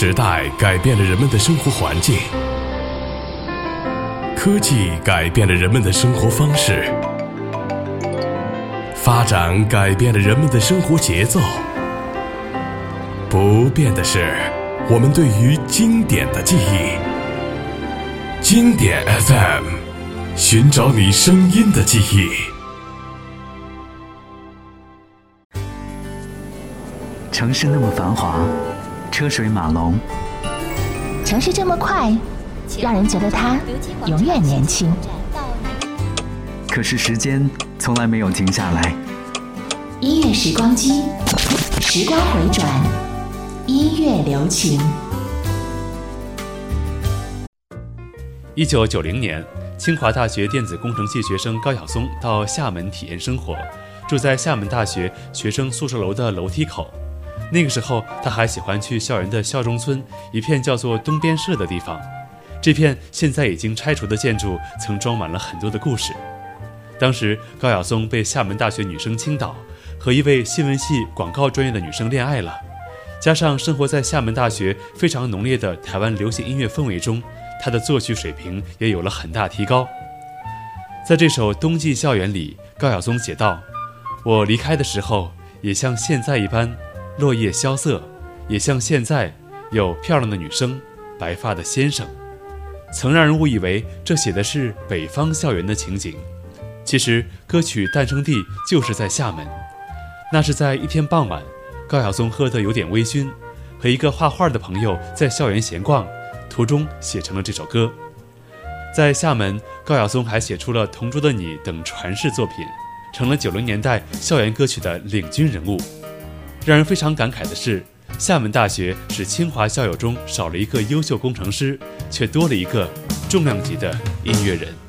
时代改变了人们的生活环境，科技改变了人们的生活方式，发展改变了人们的生活节奏。不变的是我们对于经典的记忆。经典 FM， 寻找你声音的记忆。 城市那么繁华，车水马龙， 城市这么快，让人觉得它永远年轻。 可是时间从来没有停下来。 音乐时光机，时光回转，音乐留情。 1990年，清华大学电子工程系学生高晓松到厦门体验生活，住在厦门大学学生宿舍楼的楼梯口。那个时候，他还喜欢去校园的校中村，一片叫做东边社的地方。这片现在已经拆除的建筑，曾装满了很多的故事。当时，高晓松被厦门大学女生倾倒，和一位新闻系广告专业的女生恋爱了。加上生活在厦门大学非常浓烈的台湾流行音乐氛围中，他的作曲水平也有了很大提高。在这首《冬季校园》里，高晓松写道：我离开的时候，也像现在一般落叶萧瑟，也像现在有漂亮的女生，白发的先生。曾让人误以为这写的是北方校园的情景，其实歌曲诞生地就是在厦门。那是在一天傍晚，高晓松喝得有点微醺，和一个画画的朋友在校园闲逛，途中写成了这首歌。在厦门，高晓松还写出了《同桌的你》等传世作品，成了90年代校园歌曲的领军人物。让人非常感慨的是，厦门大学使清华校友中少了一个优秀工程师，却多了一个重量级的音乐人。